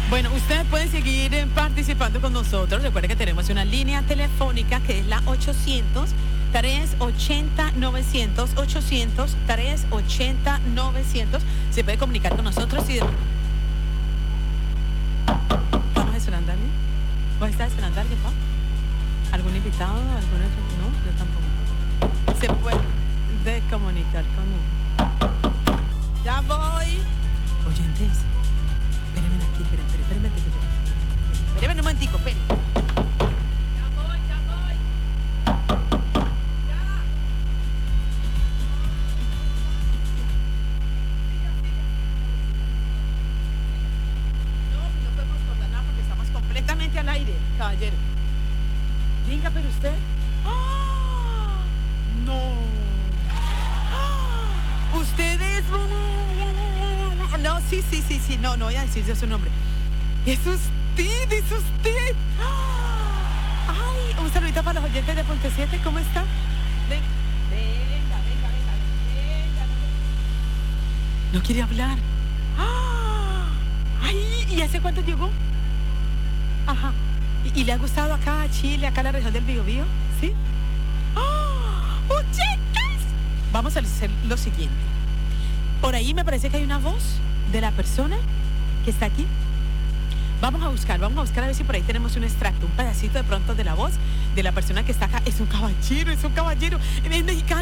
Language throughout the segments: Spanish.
Bueno, ustedes pueden seguir participando con nosotros. Recuerden que tenemos una línea telefónica que es la 800-380-900, 800-380-900. Se puede comunicar con nosotros y... ¿Vamos esperando a alguien? ¿Vos estás esperando a alguien, pa? ¿Algún invitado? ¿Algún otro? No, yo tampoco. Se puede comunicar conmigo. ¡Ya voy! Oyentes. Espérenme aquí, espérenme un momentico, espérenme. Ya voy. Ya. No podemos cortar nada porque estamos completamente al aire, caballero. Venga, pero usted. ¡Ah! No. ¡Ah! Ustedes. No, sí, no voy a decir yo su nombre. Es usted. Ay, un saludito para los oyentes de Ponte 7, ¿cómo está? Venga. No quiere hablar. Ay, ¿y hace cuánto llegó? Ajá. ¿Y le ha gustado acá a Chile, acá a la región del Biobío? ¿Sí? ¡Oyentes! Vamos a hacer lo siguiente. Por ahí me parece que hay una voz de la persona que está aquí. Vamos a buscar a ver si por ahí tenemos un extracto, un pedacito de pronto de la voz de la persona que está acá. Es un caballero, es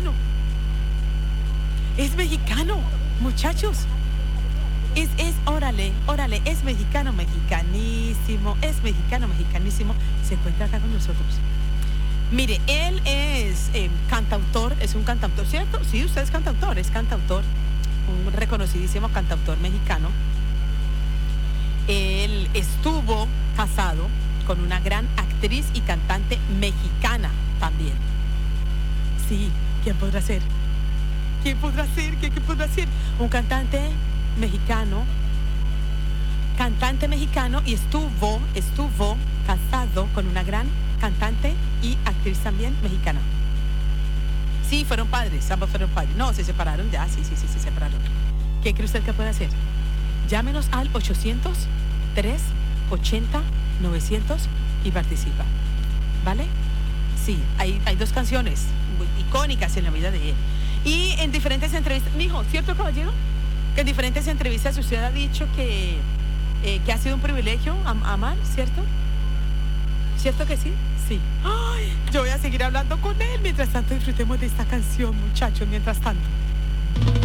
mexicano, muchachos. Órale, es mexicanísimo, se encuentra acá con nosotros. Mire, él es cantautor, ¿cierto? Sí, usted es cantautor, un reconocidísimo cantautor mexicano. Él estuvo casado con una gran actriz y cantante mexicana también. Sí, ¿quién podrá ser? ¿Qué podrá ser? Un cantante mexicano y estuvo casado con una gran cantante y actriz también mexicana. Sí, fueron padres, ambos fueron padres. No, se separaron ya, sí, se separaron. ¿Qué cree usted que puede hacer? Llámenos al 800-380-900 y participa. ¿Vale? Sí, hay dos canciones muy icónicas en la vida de él. Y en diferentes entrevistas, mijo, ¿cierto, caballero? Que en diferentes entrevistas usted ha dicho que ha sido un privilegio amar, ¿cierto? ¿Cierto que sí? Sí. Ay, yo voy a seguir hablando con él. Mientras tanto, disfrutemos de esta canción, muchachos, mientras tanto.